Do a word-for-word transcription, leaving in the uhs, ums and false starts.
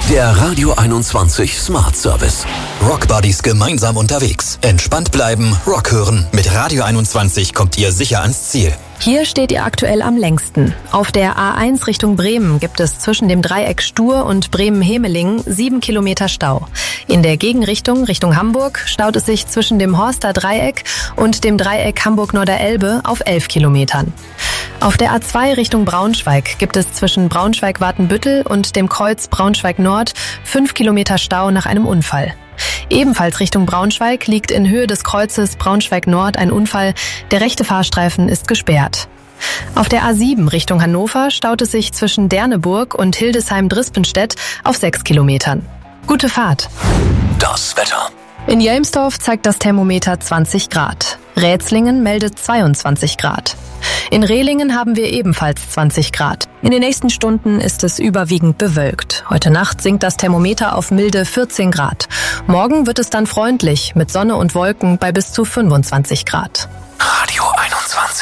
Der Radio einundzwanzig Smart Service. Rockbuddies gemeinsam unterwegs. Entspannt bleiben, Rock hören. Mit Radio einundzwanzig kommt ihr sicher ans Ziel. Hier steht ihr aktuell am längsten. Auf der A eins Richtung Bremen gibt es zwischen dem Dreieck Stur und Bremen-Hemeling sieben Kilometer Stau. In der Gegenrichtung Richtung Hamburg staut es sich zwischen dem Horster Dreieck und dem Dreieck Hamburg-Norderelbe auf elf Kilometern. Auf der A zwei Richtung Braunschweig gibt es zwischen Braunschweig-Watenbüttel und dem Kreuz Braunschweig-Nord fünf Kilometer Stau nach einem Unfall. Ebenfalls Richtung Braunschweig liegt in Höhe des Kreuzes Braunschweig-Nord ein Unfall. Der rechte Fahrstreifen ist gesperrt. Auf der A sieben Richtung Hannover staut es sich zwischen Derneburg und Hildesheim-Drispenstedt auf sechs Kilometern. Gute Fahrt. Das Wetter. In Jelmsdorf zeigt das Thermometer zwanzig Grad. Rätslingen meldet zweiundzwanzig Grad. In Rehlingen haben wir ebenfalls zwanzig Grad. In den nächsten Stunden ist es überwiegend bewölkt. Heute Nacht sinkt das Thermometer auf milde vierzehn Grad. Morgen wird es dann freundlich mit Sonne und Wolken bei bis zu fünfundzwanzig Grad. Radio einundzwanzig.